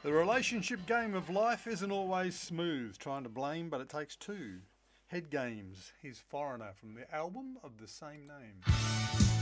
The relationship game of life isn't always smooth. Trying to blame, but it takes two. Head Games. He's Foreigner from the album of the same name.